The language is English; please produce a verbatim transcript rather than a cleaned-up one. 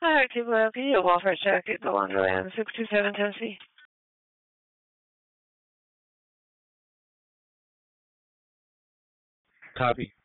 Hi, T-Well. Can you welfare check at the Laundryland, six two seven Tennessee? Copy.